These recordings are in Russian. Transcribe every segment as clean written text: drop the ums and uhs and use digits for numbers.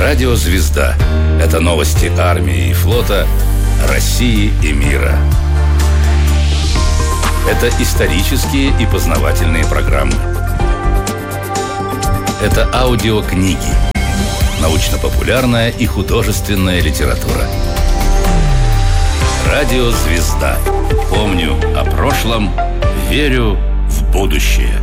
Радио «Звезда» — это новости армии и флота, России и мира. Это исторические и познавательные программы. Это аудиокниги, научно-популярная и художественная литература. Радио «Звезда». Помню о прошлом, верю в будущее.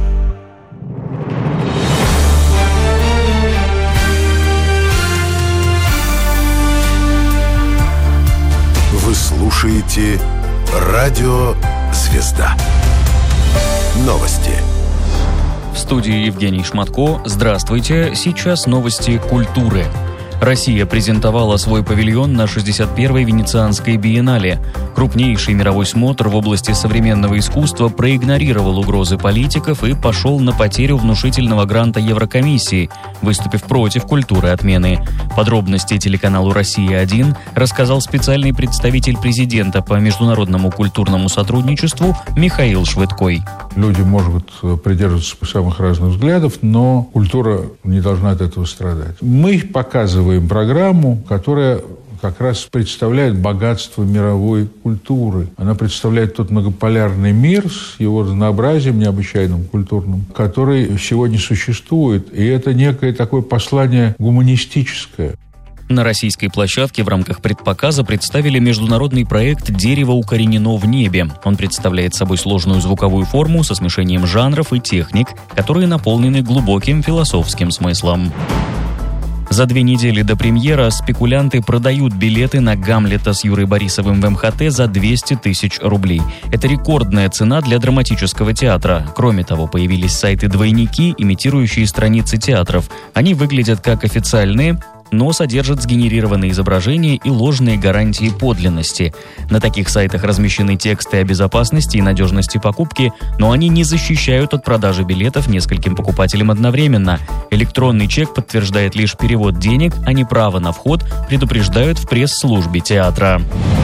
Вы слушаете Радио «Звезда». Новости. В студии Евгений Шматко. Здравствуйте. Сейчас новости культуры. Россия презентовала свой павильон на 61-й Венецианской биеннале. Крупнейший мировой смотр в области современного искусства проигнорировал угрозы политиков и пошел на потерю внушительного гранта Еврокомиссии, выступив против культуры отмены. Подробности телеканалу «Россия-1» рассказал специальный представитель президента по международному культурному сотрудничеству Михаил Швыдкой. Люди могут придерживаться самых разных взглядов, но культура не должна от этого страдать. Мы показываем программу, которая как раз представляет богатство мировой культуры. Она представляет тот многополярный мир с его разнообразием необычайным культурным, который сегодня существует. И это некое такое послание гуманистическое. На российской площадке в рамках предпоказа представили международный проект «Дерево укоренено в небе». Он представляет собой сложную звуковую форму со смешением жанров и техник, которые наполнены глубоким философским смыслом. За 2 недели до премьеры спекулянты продают билеты на «Гамлета» с Юрой Борисовым в МХТ за 200 тысяч рублей. Это рекордная цена для драматического театра. Кроме того, появились сайты-двойники, имитирующие страницы театров. Они выглядят как официальные, но содержат сгенерированные изображения и ложные гарантии подлинности. На таких сайтах размещены тексты о безопасности и надежности покупки, но они не защищают от продажи билетов нескольким покупателям одновременно. Электронный чек подтверждает лишь перевод денег, а не право на вход, предупреждают в пресс-службе театра.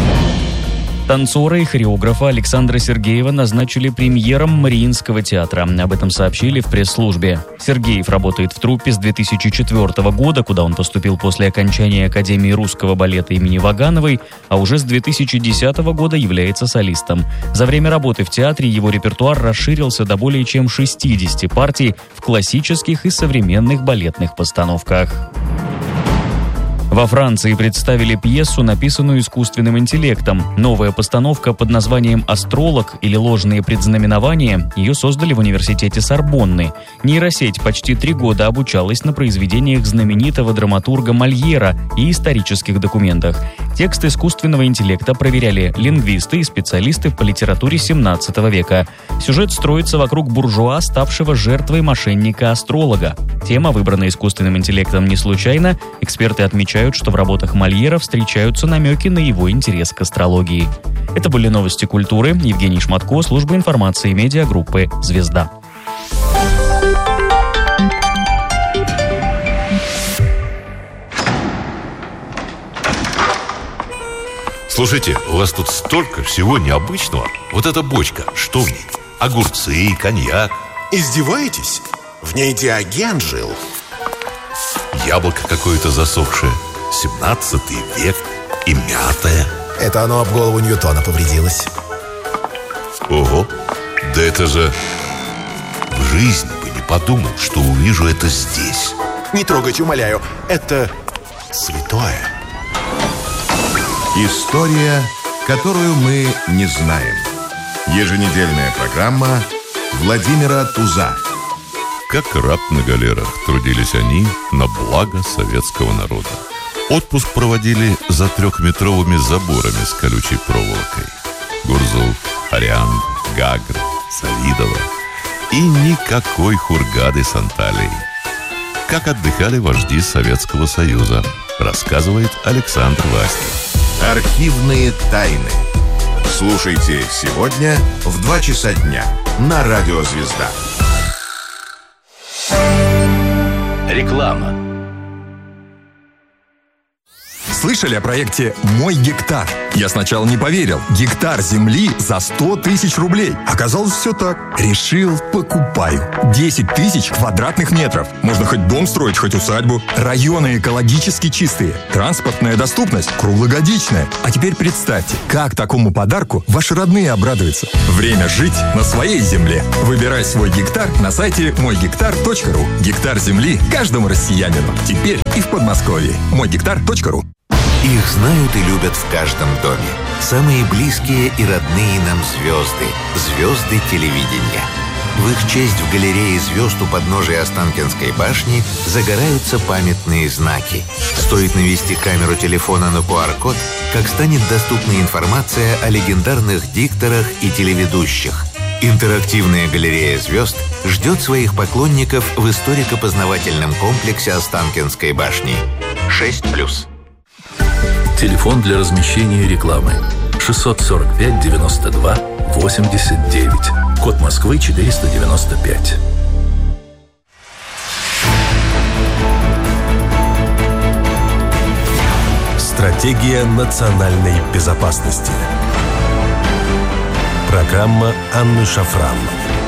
Танцора и хореографа Александра Сергеева назначили премьером Мариинского театра. Об этом сообщили в пресс-службе. Сергеев работает в труппе с 2004 года, куда он поступил после окончания Академии русского балета имени Вагановой, а уже с 2010 года является солистом. За время работы в театре его репертуар расширился до более чем 60 партий в классических и современных балетных постановках. Во Франции представили пьесу, написанную искусственным интеллектом. Новая постановка под названием «Астролог» или «Ложные предзнаменования» ее создали в университете Сорбонны. Нейросеть почти 3 года обучалась на произведениях знаменитого драматурга Мольера и исторических документах. Текст искусственного интеллекта проверяли лингвисты и специалисты по литературе 17 века. Сюжет строится вокруг буржуа, ставшего жертвой мошенника-астролога. Тема выбрана искусственным интеллектом не случайно. Эксперты отмечают, что в работах Мольера встречаются намеки на его интерес к астрологии. Это были новости культуры. Евгений Шматко, служба информации медиагруппы «Звезда». Слушайте, у вас тут столько всего необычного. Вот эта бочка, что в ней? Огурцы, коньяк. Издеваетесь? В ней Диоген жил. Яблоко какое-то засохшее. 17 век и мятое. Это оно об голову Ньютона повредилось. Ого, да это же... В жизни бы не подумал, что увижу это здесь. Не трогайте, умоляю. Это святое. История, которую мы не знаем. Еженедельная программа Владимира Туза. Как раб на галерах трудились они на благо советского народа. Отпуск проводили за 3-метровыми заборами с колючей проволокой. Гурзуф, Ариан, Гагр, Савидова и никакой Хургады с Анталией. Как отдыхали вожди Советского Союза, рассказывает Александр Васькин. Архивные тайны. Слушайте сегодня в 2 часа дня на Радио «Звезда». Реклама. Слышали о проекте «Мой гектар»? Я сначала не поверил. Гектар земли за 100 тысяч рублей. Оказалось, все так. Решил, покупаю. 10 тысяч квадратных метров. Можно хоть дом строить, хоть усадьбу. Районы экологически чистые. Транспортная доступность круглогодичная. А теперь представьте, как такому подарку ваши родные обрадуются. Время жить на своей земле. Выбирай свой гектар на сайте moygektar.ru. Гектар земли каждому россиянину. Теперь и в Подмосковье. moygektar.ru. Их знают и любят в каждом доме. Самые близкие и родные нам звезды. Звезды телевидения. В их честь в галерее звезд у подножия Останкинской башни загораются памятные знаки. Стоит навести камеру телефона на QR-код, как станет доступна информация о легендарных дикторах и телеведущих. Интерактивная галерея звезд ждет своих поклонников в историко-познавательном комплексе Останкинской башни. 6+. Телефон для размещения рекламы 645 92 89. Код Москвы 495. Стратегия национальной безопасности. Программа Анны Шафран.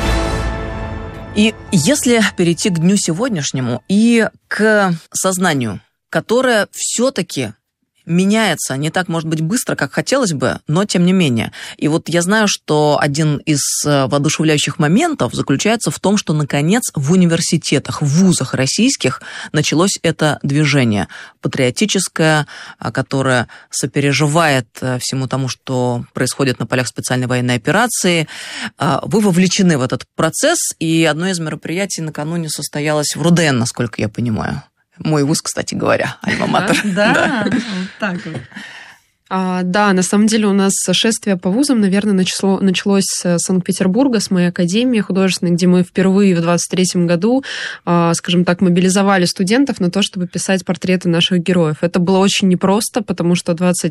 И если перейти к дню сегодняшнему и к сознанию, которое все-таки меняется не так, может быть, быстро, как хотелось бы, но тем не менее. И вот я знаю, что один из воодушевляющих моментов заключается в том, что, наконец, в университетах, в вузах российских началось это движение патриотическое, которое сопереживает всему тому, что происходит на полях специальной военной операции. Вы вовлечены в этот процесс, и одно из мероприятий накануне состоялось в РУДН, насколько я понимаю. Мой вуз, кстати говоря, альма-матер. Да, вот так вот. Да, на самом деле у нас шествие по вузам, наверное, началось с Санкт-Петербурга, с моей академии художественной, где мы впервые в 23-м году, скажем так, мобилизовали студентов на то, чтобы писать портреты наших героев. Это было очень непросто, потому что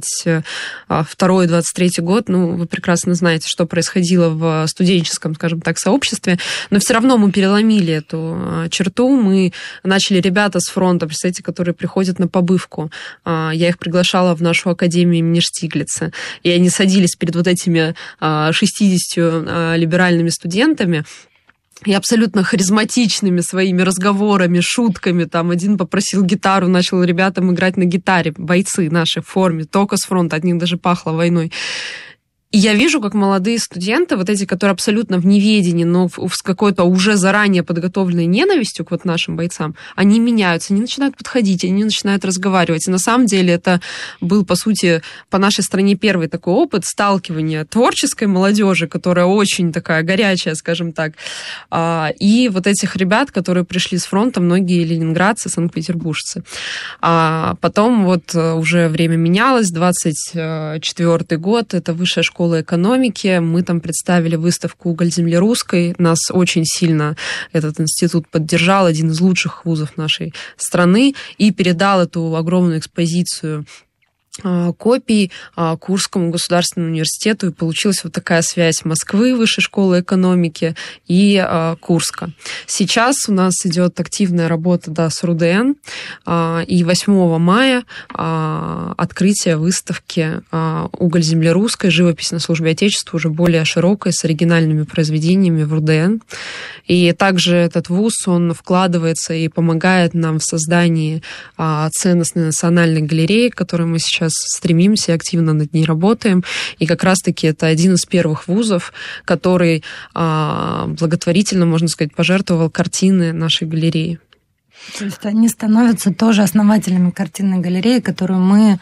22-23 год, вы прекрасно знаете, что происходило в студенческом, скажем так, сообществе, но все равно мы переломили эту черту, мы начали ребята с фронта, представляете, которые приходят на побывку. Я их приглашала в нашу академию имени Штиглица. И они садились перед вот этими 60 либеральными студентами и абсолютно харизматичными своими разговорами, шутками. Там один попросил гитару, начал ребятам играть на гитаре. Бойцы наши в форме, только с фронта, от них даже пахло войной. И я вижу, как молодые студенты, вот эти, которые абсолютно в неведении, но с какой-то уже заранее подготовленной ненавистью к вот нашим бойцам, они меняются, они начинают подходить, они начинают разговаривать. И на самом деле это был, по сути, по нашей стране первый такой опыт сталкивания творческой молодежи, которая очень такая горячая, скажем так, и вот этих ребят, которые пришли с фронта, многие ленинградцы, санкт-петербуржцы. Потом вот уже время менялось, 24-й год, это высшая школа экономики. Мы там представили выставку «Уголь земли русской». Нас очень сильно этот институт поддержал, один из лучших вузов нашей страны, и передал эту огромную экспозицию копий Курскому государственному университету, и получилась вот такая связь Москвы, Высшей школы экономики, и Курска. Сейчас у нас идет активная работа с РУДН, и 8 мая открытие выставки «Уголь земли русской. Живопись на службе Отечеству», уже более широкой, с оригинальными произведениями в РУДН. И также этот вуз, он вкладывается и помогает нам в создании ценностной национальной галереи, к которой мы сейчас стремимся и активно над ней работаем. И как раз-таки это один из первых вузов, который благотворительно, можно сказать, пожертвовал картины нашей галереи. То есть они становятся тоже основателями картинной галереи, которую мы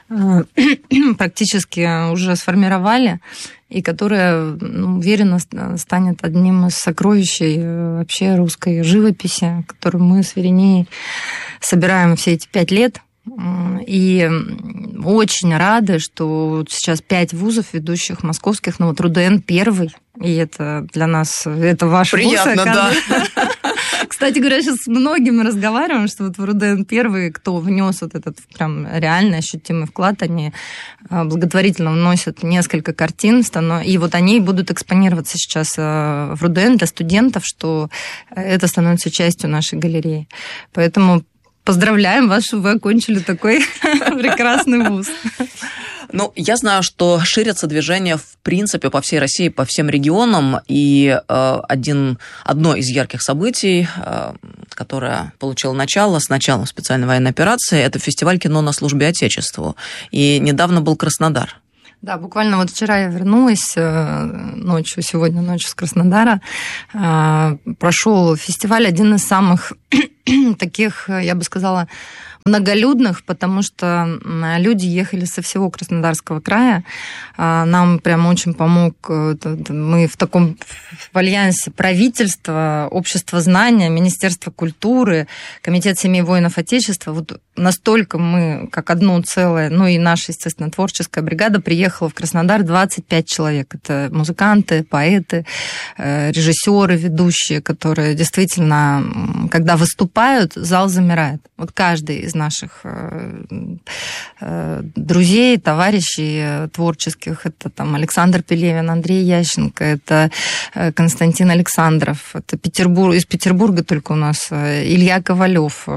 практически уже сформировали, и которая, уверенно, станет одним из сокровищей вообще русской живописи, которую мы с Веринеей собираем все эти 5 лет. И очень рады, что сейчас 5 вузов ведущих московских, но вот РУДН первый, и это для нас, это ваш приятно, вуз. Да. Кстати говоря, сейчас с многими разговариваем, что вот в РУДН первый, кто внес вот этот прям реально ощутимый вклад, они благотворительно вносят несколько картин, и вот они будут экспонироваться сейчас в РУДН для студентов, что это становится частью нашей галереи. Поэтому поздравляем вас, что вы окончили такой прекрасный вуз. Ну, я знаю, что ширятся движения, в принципе, по всей России, по всем регионам, и одно из ярких событий, которое получило начало с началом специальной военной операции, это фестиваль кино на службе Отечеству. И недавно был Краснодар. Да, буквально вот вчера я вернулась сегодня ночью с Краснодара. Прошел фестиваль, один из самых таких, я бы сказала, многолюдных, потому что люди ехали со всего Краснодарского края. Нам прям очень помог, мы в таком в альянсе правительства, Общество знания, Министерство культуры, Комитет семей воинов Отечества. Вот настолько мы, как одно целое, ну и наша, естественно, творческая бригада приехала в Краснодар 25 человек. Это музыканты, поэты, режиссеры, ведущие, которые действительно, когда выступают, зал замирает. Вот каждый из наших друзей, товарищей творческих, это там Александр Пелевин, Андрей Ященко, это Константин Александров, это из Петербурга только у нас Илья Ковалев,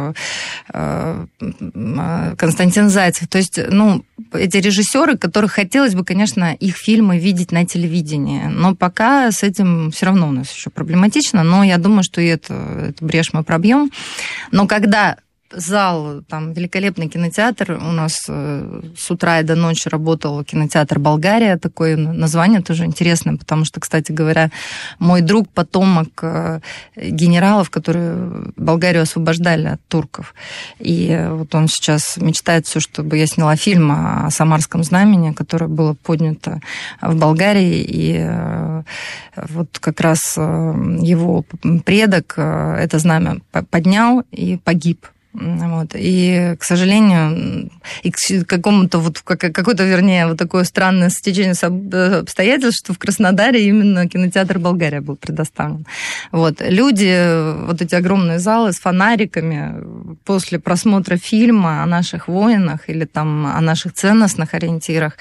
Константин Зайцев. То есть, эти режиссеры, которых хотелось бы, конечно, их фильмы видеть на телевидении. Но пока с этим все равно у нас еще проблематично, но я думаю, что и эту брешь мы пробьем. Но когда зал, там великолепный кинотеатр, у нас с утра и до ночи работал кинотеатр «Болгария», такое название тоже интересное, потому что, кстати говоря, мой друг потомок генералов, которые Болгарию освобождали от турков. И вот он сейчас мечтает все, чтобы я сняла фильм о Самарском знамени, которое было поднято в Болгарии, и вот как раз его предок это знамя поднял и погиб. Вот. И, к сожалению, и к какому-то вернее, вот такое странное стечение обстоятельств, что в Краснодаре именно кинотеатр «Болгария» был предоставлен. Вот. Люди, вот эти огромные залы с фонариками после просмотра фильма о наших воинах или там о наших ценностных ориентирах,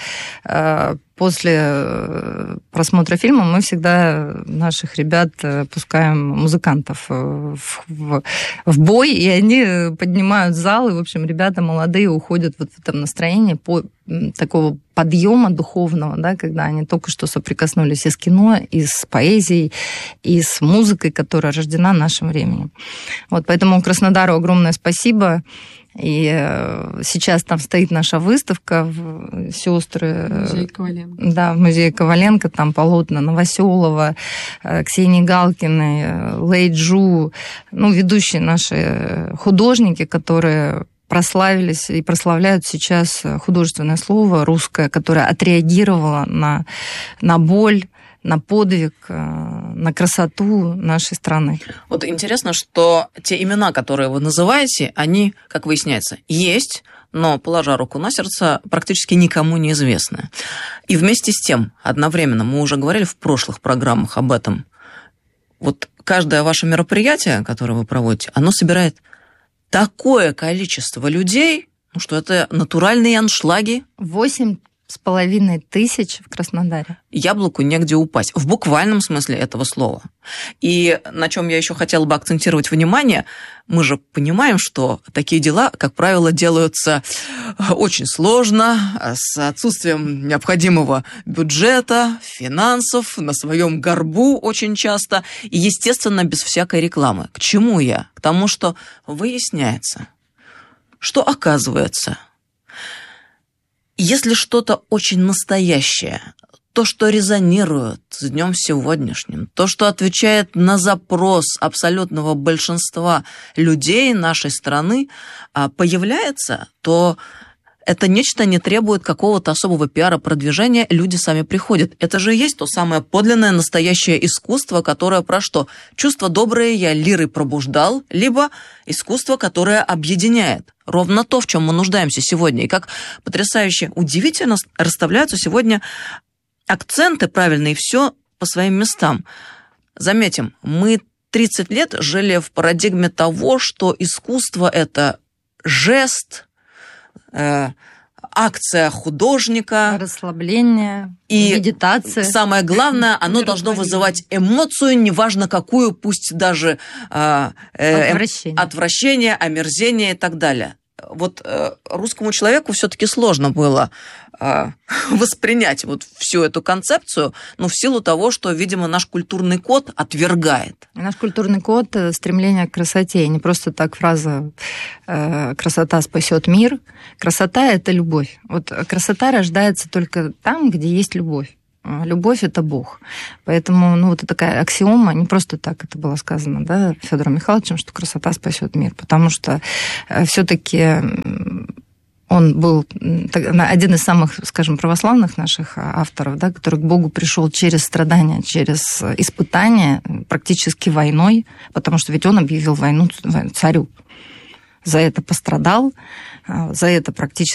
после просмотра фильма мы всегда наших ребят пускаем музыкантов в бой, и они поднимают зал, и, в общем, ребята молодые уходят вот в этом настроении такого подъема духовного, да, когда они только что соприкоснулись и с кино, и с поэзией, и с музыкой, которая рождена нашим временем. Вот, поэтому Краснодару огромное спасибо. И сейчас там стоит наша выставка «Сестры». Музей Коваленко. Да, в музее Коваленко, там полотна Новоселова, Ксении Галкиной, Лэй Джу, ведущие наши художники, которые прославились и прославляют сейчас художественное слово русское, которое отреагировало на боль, на подвиг, на красоту нашей страны. Вот интересно, что те имена, которые вы называете, они, как выясняется, есть, но, положа руку на сердце, практически никому не известны. И вместе с тем, одновременно, мы уже говорили в прошлых программах об этом, вот каждое ваше мероприятие, которое вы проводите, оно собирает такое количество людей, что это натуральные аншлаги. 8,5 тысяч в Краснодаре. Яблоку негде упасть, в буквальном смысле этого слова. И на чем я еще хотела бы акцентировать внимание, мы же понимаем, что такие дела, как правило, делаются очень сложно, с отсутствием необходимого бюджета, финансов, на своем горбу очень часто, и, естественно, без всякой рекламы. К чему я? К тому, что выясняется, что оказывается, если что-то очень настоящее, то, что резонирует с днем сегодняшним, то, что отвечает на запрос абсолютного большинства людей нашей страны, появляется, то это нечто не требует какого-то особого пиара, продвижения, люди сами приходят. Это же и есть то самое подлинное, настоящее искусство, которое про что? Чувство доброе я лирой пробуждал, либо искусство, которое объединяет. Ровно то, в чем мы нуждаемся сегодня. И как потрясающе, удивительно расставляются сегодня акценты правильные, и все по своим местам. Заметим, мы 30 лет жили в парадигме того, что искусство – это жест, акция художника, расслабление, и медитация. Самое главное, оно должно вызывать эмоцию, неважно какую, пусть даже отвращение, омерзение и так далее. вот русскому человеку все-таки сложно было воспринять вот всю эту концепцию, но в силу того, что, видимо, наш культурный код отвергает. Наш культурный код – стремление к красоте. И не просто так фраза «красота спасет мир». Красота – это любовь. Вот красота рождается только там, где есть любовь. Любовь – это Бог. Поэтому, ну, вот такая аксиома, не просто так это было сказано, да, Федором Михайловичем, что красота спасет мир, потому что все-таки он был один из самых, скажем, православных наших авторов, да, который к Богу пришел через страдания, через испытания, практически войной, потому что ведь он объявил войну царю. За это пострадал, за это практически